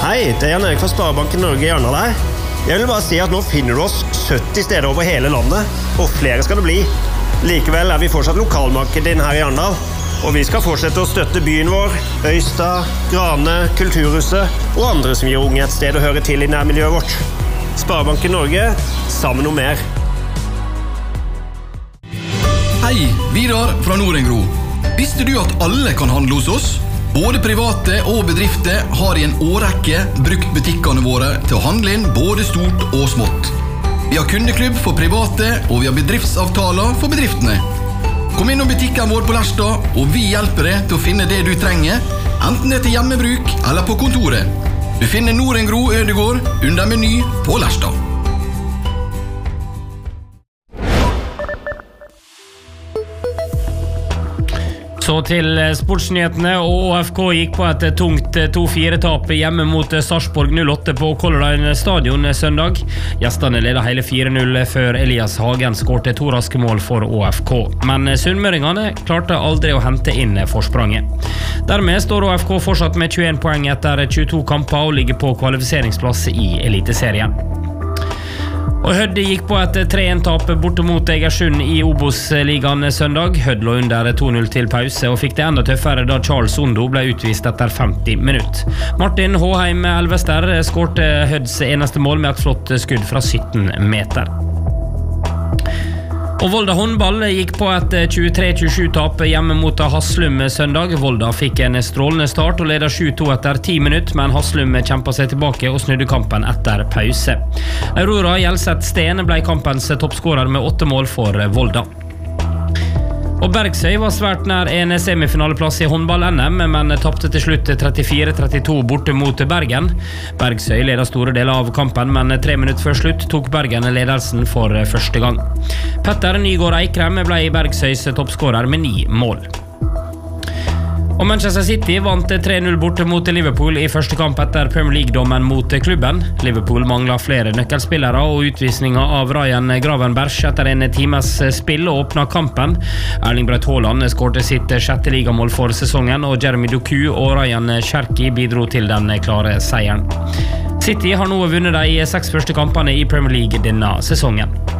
Hei, det Jan Erik fra Sparebanken Norge i Arendal her. Jeg vil bare si at nå finner du oss 70 steder over hele landet, og flere skal det bli. Likevel vi fortsatt lokalmarked inn her i Arendal, og vi skal fortsette å støtte byen vår, Øystad, Grane, Kulturhuset og andre som gir unge et sted å høre til i nærmiljøet vårt. Sparebanken Norge, sammen om mer. Hei, Vidar fra Norengro. Visste du at alle kan handle hos oss? Både private og bedrifter har i en årrekke brukt butikkene våre til å handle inn både stort og smått. Vi har kundeklubb for private, og vi har bedriftsavtaler for bedriftene. Kom inn på butikken vår på Lerstad, og vi hjelper deg til å finne det du trenger, enten det til hjemmebruk eller på kontoret. Du finner Norengro Ødegård under Meny på Lerstad. Så til sportsnyhetene, og ÅFK gikk på et tungt 2-4-tap hjemme mot Sarpsborg 08 på Color Line stadion søndag. Gjestene ledet hele 4-0 før Elias Hagen skårte 2 raske mål for ÅFK. Men sunnmøringene klarte aldri å hente inn forspranget. Dermed står ÅFK fortsatt med 21 poeng etter 22 kamper og ligger på kvalifiseringsplass i Eliteserien. Og Hødd gikk på et 3-1-tap borte mot Egersund i Obos-ligaen søndag. Hødd lå under 2-0 til pause og fikk det enda tøffere da Charles Ondo ble utvist etter 50 minutt. Martin Håheim Elvester skårte Hødds eneste mål med et flott skudd fra 17 meter. Og Volda håndball gikk på et 23-27-tap hjemme mot Haslum søndag. Volda fikk en strålende start og ledet 7-2 etter 10 minutt, men Haslum kjempet seg tilbake og snudde kampen etter pause. Aurora Gjelseth Sten ble kampens toppskårer med 8 mål for Volda. Og Bergsøy var svært nær en semifinaleplass i håndball-NM, men tappte til slutt 34-32 borte mot Bergen. Bergsøy ledet store deler av kampen, men 3 minutter før slutt tok Bergen ledelsen for første gang. Petter Nygaard Eikrem ble Bergsøys toppskårer med 9 mål. Og Manchester City vant 3-0 borte mot Liverpool i første kamp etter Premier League-dommen mot klubben. Liverpool manglet flere nøkkelspillere, og utvisningen av Ryan Gravenberch etter en times spill åpnet kampen. Erling Braut Haaland skårte sitt 6. ligamål for sesongen, og Jeremy Doku og Ryan Cherki bidro til den klare seieren. City har nå vunnet de 6 første kampene i Premier League denne sesongen.